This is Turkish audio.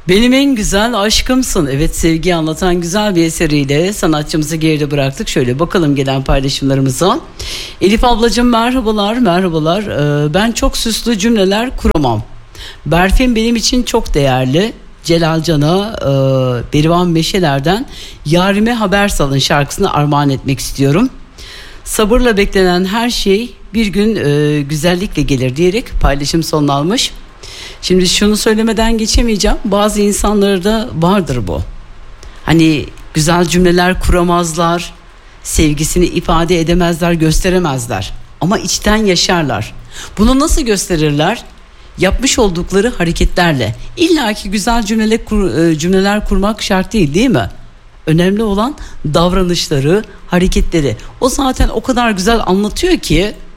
Benim en güzel aşkımsın. Evet, sevgiyi anlatan güzel bir eseriyle sanatçımızı geride bıraktık. Şöyle bakalım gelen paylaşımlarımıza. Elif ablacığım merhabalar, merhabalar. Ben çok süslü cümleler kuramam. Berfin benim için çok değerli. Celal Can'a Berivan Meşeler'den Yarime Haber Salın şarkısını armağan etmek istiyorum. Sabırla beklenen her şey bir gün güzellikle gelir diyerek paylaşım sonuna almış. Şimdi şunu söylemeden geçemeyeceğim. Bazı insanlarda vardır bu. Hani güzel cümleler kuramazlar, sevgisini ifade edemezler, gösteremezler. Ama içten yaşarlar. Bunu nasıl gösterirler? Yapmış oldukları hareketlerle. İlla ki güzel cümleler kurmak şart değil mi? Önemli olan davranışları, hareketleri. O zaten o kadar güzel anlatıyor ki